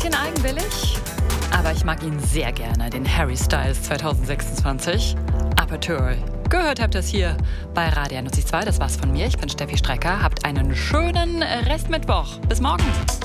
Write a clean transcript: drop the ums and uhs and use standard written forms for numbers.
bisschen eigenwillig, aber ich mag ihn sehr gerne, den Harry Styles 2026. Aperture. Gehört habt ihr es hier bei Radio 92. Das war's von mir. Ich bin Steffi Strecker. Habt einen schönen Restmittwoch. Bis morgen.